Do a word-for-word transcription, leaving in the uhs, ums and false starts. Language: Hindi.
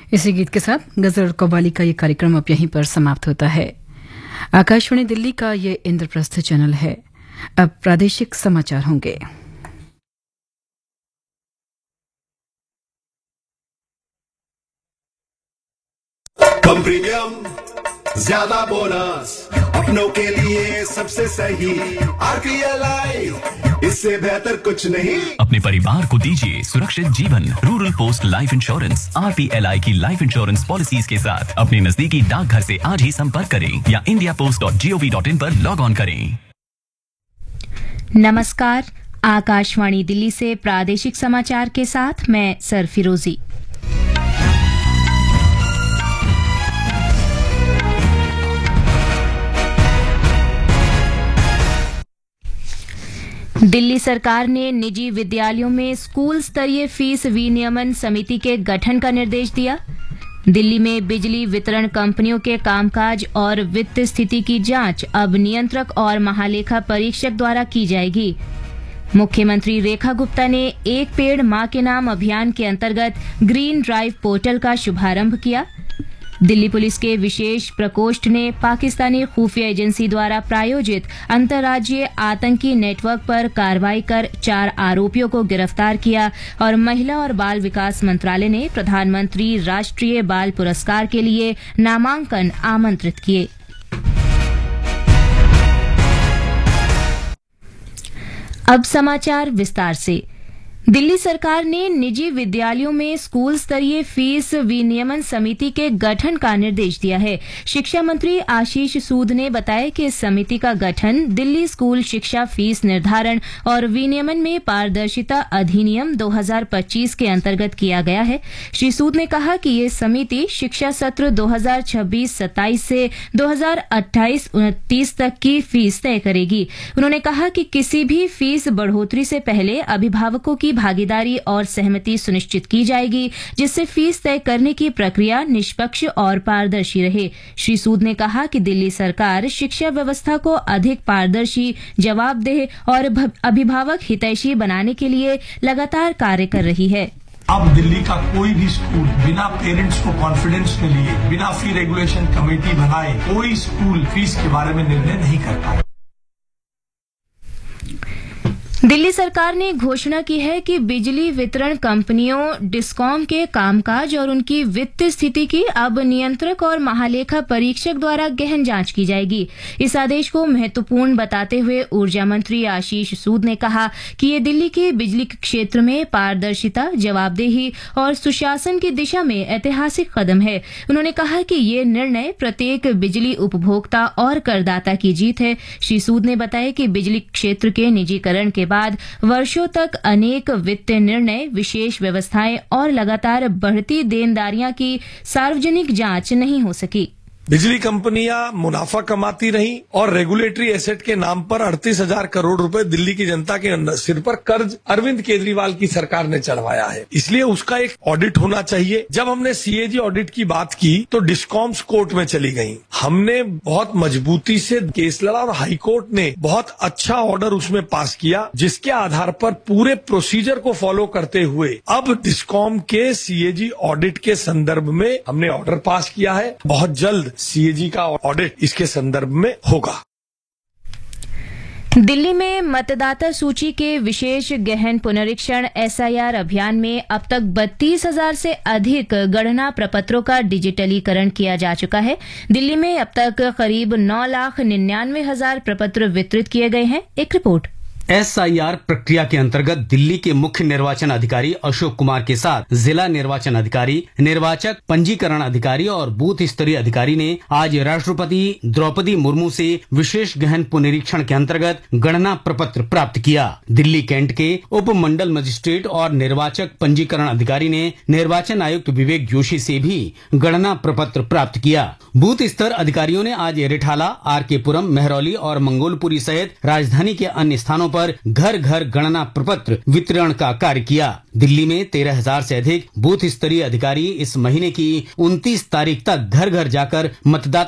इसी गीत के साथ गजल और कव्वाली का ये कार्यक्रम अब यहीं पर समाप्त होता है। आकाशवाणी दिल्ली का ये इंद्रप्रस्थ चैनल है। अब प्रादेशिक समाचार होंगे। कम प्रीमियम ज्यादा बोनस, अपनों के लिए सबसे सही आरपीएलआई, इससे बेहतर कुछ नहीं। अपने परिवार को दीजिए सुरक्षित जीवन। Rural post life insurance RPLI की लाइफ इंश्योरेंस पॉलिसीज के साथ अपने नजदीकी डाकघर से आज ही संपर्क करें या India post dot G O V dot in पर लॉग ऑन करें। नमस्कार, आकाशवाणी दिल्ली से प्रादेशिक समाचार के साथ मैं सरफिरोजी। दिल्ली सरकार ने निजी विद्यालयों में स्कूल स्तरीय फीस विनियमन समिति के गठन का निर्देश दिया। दिल्ली में बिजली वितरण कंपनियों के कामकाज और वित्त स्थिति की जांच अब नियंत्रक और महालेखा परीक्षक द्वारा की जाएगी। मुख्यमंत्री रेखा गुप्ता ने एक पेड़ मां के नाम अभियान के अंतर्गत ग्रीन ड्राइव पोर्टल का शुभारंभ किया। दिल्ली पुलिस के विशेष प्रकोष्ठ ने पाकिस्तानी खुफिया एजेंसी द्वारा प्रायोजित अंतर्राज्यीय आतंकी नेटवर्क पर कार्रवाई कर चार आरोपियों को गिरफ्तार किया और महिला और बाल विकास मंत्रालय ने प्रधानमंत्री राष्ट्रीय बाल पुरस्कार के लिए नामांकन आमंत्रित किए। अब समाचार विस्तार से। दिल्ली सरकार ने निजी विद्यालयों में स्कूल स्तरीय फीस विनियमन समिति के गठन का निर्देश दिया है। शिक्षा मंत्री आशीष सूद ने बताया कि इस समिति का गठन दिल्ली स्कूल शिक्षा फीस निर्धारण और विनियमन में पारदर्शिता अधिनियम दो हज़ार पच्चीस के अंतर्गत किया गया है। श्री सूद ने कहा कि ये समिति शिक्षा सत्र दो हज़ार छब्बीस सत्ताईस से दो हज़ार अट्ठाईस उनतीस तक की फीस तय करेगी। उन्होंने कहा कि किसी भी फीस बढ़ोतरी से पहले अभिभावकों की भागीदारी और सहमति सुनिश्चित की जाएगी, जिससे फीस तय करने की प्रक्रिया निष्पक्ष और पारदर्शी रहे। श्री सूद ने कहा कि दिल्ली सरकार शिक्षा व्यवस्था को अधिक पारदर्शी, जवाबदेह और अभिभावक हितैषी बनाने के लिए लगातार कार्य कर रही है। अब दिल्ली का कोई भी स्कूल बिना पेरेंट्स को कॉन्फिडेंस में लिए, बिना फी रेगुलेशन कमेटी बनाए कोई स्कूल फीस के बारे में निर्णय नहीं कर पाए। दिल्ली सरकार ने घोषणा की है कि बिजली वितरण कंपनियों डिस्कॉम के कामकाज और उनकी वित्त स्थिति की अब नियंत्रक और महालेखा परीक्षक द्वारा गहन जांच की जाएगी। इस आदेश को महत्वपूर्ण बताते हुए ऊर्जा मंत्री आशीष सूद ने कहा कि ये दिल्ली के बिजली क्षेत्र में पारदर्शिता, जवाबदेही और सुशासन की दिशा में ऐतिहासिक कदम है। उन्होंने कहा कि ये निर्णय प्रत्येक बिजली उपभोक्ता और करदाता की जीत है। श्री सूद ने बताया कि बिजली क्षेत्र के निजीकरण के बाद वर्षों तक अनेक वित्तीय निर्णय, विशेष व्यवस्थाएं और लगातार बढ़ती देनदारियां की सार्वजनिक जांच नहीं हो सकी। बिजली कंपनियां मुनाफा कमाती रहीं और रेगुलेटरी एसेट के नाम पर अड़तीस हजार करोड़ रुपए दिल्ली की जनता के सिर पर कर्ज अरविंद केजरीवाल की सरकार ने चढ़वाया है। इसलिए उसका एक ऑडिट होना चाहिए। जब हमने सीएजी ऑडिट की बात की तो डिस्कॉम्स कोर्ट में चली गई। हमने बहुत मजबूती से केस लड़ा और हाईकोर्ट ने बहुत अच्छा ऑर्डर उसमें पास किया, जिसके आधार पर पूरे प्रोसीजर को फॉलो करते हुए अब डिस्कॉम के सीएजी ऑडिट के संदर्भ में हमने ऑर्डर पास किया है। बहुत जल्द सीएजी का ऑडिट इसके संदर्भ में होगा। दिल्ली में मतदाता सूची के विशेष गहन पुनरीक्षण एसआईआर अभियान में अब तक बत्तीस हजार से अधिक गणना प्रपत्रों का डिजिटलीकरण किया जा चुका है। दिल्ली में अब तक करीब नौ लाख निन्यानवे हजार प्रपत्र वितरित किए गए हैं। एक रिपोर्ट। एसआईआर प्रक्रिया के अंतर्गत दिल्ली के मुख्य निर्वाचन अधिकारी अशोक कुमार के साथ जिला निर्वाचन अधिकारी, निर्वाचक पंजीकरण अधिकारी और बूथ स्तरीय अधिकारी ने आज राष्ट्रपति द्रौपदी मुर्मू से विशेष गहन पुनरीक्षण के अंतर्गत गणना प्रपत्र प्राप्त किया। दिल्ली कैंट के उप मंडल मजिस्ट्रेट और निर्वाचक पंजीकरण अधिकारी ने निर्वाचन आयुक्त विवेक जोशी से भी गणना प्रपत्र प्राप्त किया। बूथ स्तर अधिकारियों ने आज एरेठाला, आर के पुरम, मेहरौली और मंगोलपुरी सहित राजधानी के अन्य स्थानों पर घर घर गणना प्रपत्र वितरण का कार्य किया। दिल्ली में तेरह हजार से अधिक बूथ स्तरीय अधिकारी इस महीने की उनतीस तारीख तक घर घर जाकर मतदाता